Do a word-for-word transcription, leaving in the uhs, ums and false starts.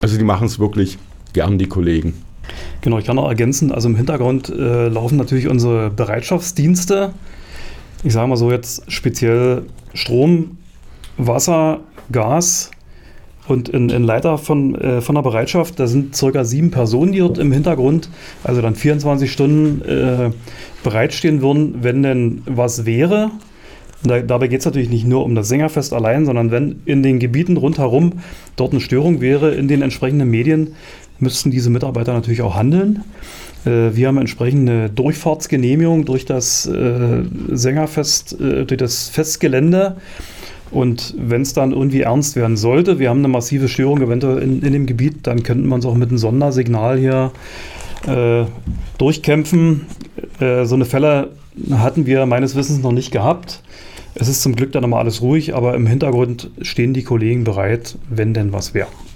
Also die machen es wirklich gern, die Kollegen. Genau, ich kann noch ergänzen, also im Hintergrund äh, laufen natürlich unsere Bereitschaftsdienste. Ich sage mal so jetzt speziell Strom, Wasser, Gas und in, in Leiter von, äh, von der Bereitschaft, da sind circa sieben Personen, die dort im Hintergrund, also dann vierundzwanzig Stunden äh, bereitstehen würden, wenn denn was wäre. Da, dabei geht es natürlich nicht nur um das Sängerfest allein, sondern wenn in den Gebieten rundherum dort eine Störung wäre in den entsprechenden Medien, müssten diese Mitarbeiter natürlich auch handeln. Äh, wir haben entsprechende Durchfahrtsgenehmigung durch das äh, Sängerfest, äh, durch das Festgelände. Und wenn es dann irgendwie ernst werden sollte, wir haben eine massive Störung eventuell in, in dem Gebiet, dann könnten wir uns auch mit einem Sondersignal hier äh, durchkämpfen. Äh, so eine Fälle hatten wir meines Wissens noch nicht gehabt. Es ist zum Glück dann immer alles ruhig, aber im Hintergrund stehen die Kollegen bereit, wenn denn was wäre.